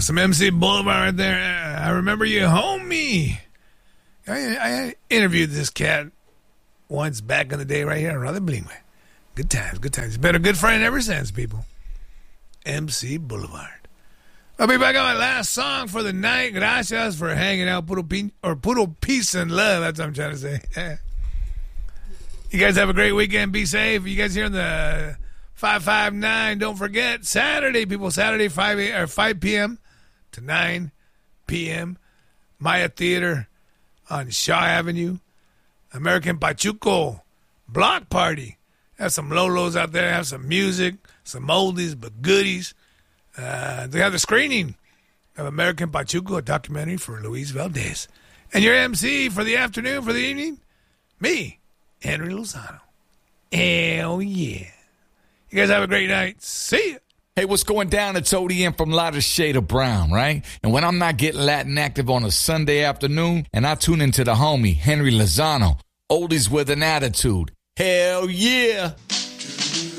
some MC Boulevard right there. I remember you, homie. I interviewed this cat once back in the day right here on Raleigh Blingway. Good times. He's been a good friend ever since, people. MC Boulevard. I'll be back on my last song for the night. Gracias for hanging out. Puro peace and love. That's what I'm trying to say. You guys have a great weekend. Be safe. You guys here in the 559. Don't forget, Saturday, people. Saturday, 5 p.m. to 9 p.m. Maya Theater on Shaw Avenue. American Pachuco block party. Have some Lolos out there. Have some music, some oldies but goodies. They have the screening of American Pachuco, a documentary for Luis Valdez. And your MC for the afternoon, for the evening, me, Henry Lozano. Hell yeah. You guys have a great night. See ya. Hey, what's going down? It's ODM from Lighter Shade of Brown, right? And when I'm not getting Latin active on a Sunday afternoon, and I tune into the homie, Henry Lozano, oldies with an attitude. Hell yeah.